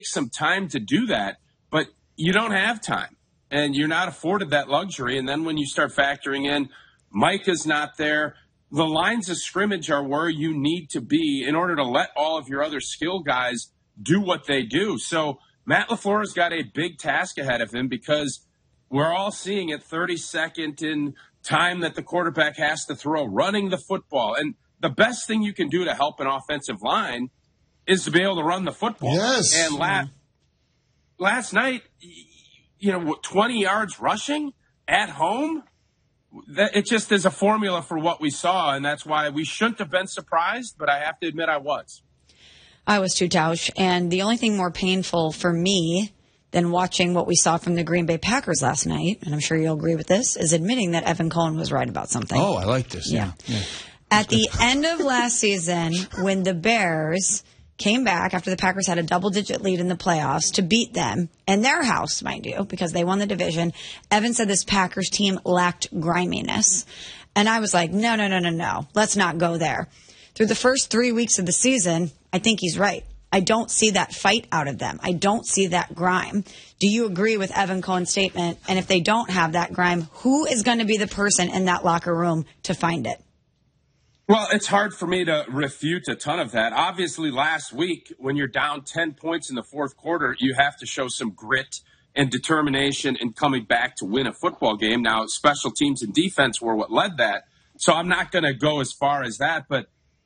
some time to do that, but you don't have time, and you're not afforded that luxury. And then when you start factoring in Micah's not there, the lines of scrimmage are where you need to be in order to let all of your other skill guys do what they do. So Matt LaFleur's got a big task ahead of him because we're all seeing it 32nd in time that the quarterback has to throw, running the football. And the best thing you can do to help an offensive line is to be able to run the football. Yes. And last night, 20 yards rushing at home, it just is a formula for what we saw, and that's why we shouldn't have been surprised, but I have to admit I was. I was too, Tausch, and the only thing more painful for me than watching what we saw from the Green Bay Packers last night, and I'm sure you'll agree with this, is admitting that Evan Cohen was right about something. Oh, I like this. Yeah. At the end of last season, when the Bears came back after the Packers had a double-digit lead in the playoffs to beat them in their house, mind you, because they won the division, Evan said this Packers team lacked griminess. And I was like, no. Let's not go there. Through the first 3 weeks of the season, I think he's right. I don't see that fight out of them. I don't see that grime. Do you agree with Evan Cohen's statement? And if they don't have that grime, who is going to be the person in that locker room to find it? Well, it's hard for me to refute a ton of that. Obviously, last week, when you're down 10 points in the fourth quarter, you have to show some grit and determination in coming back to win a football game. Now, special teams and defense were what led that. So I'm not going to go as far as that. But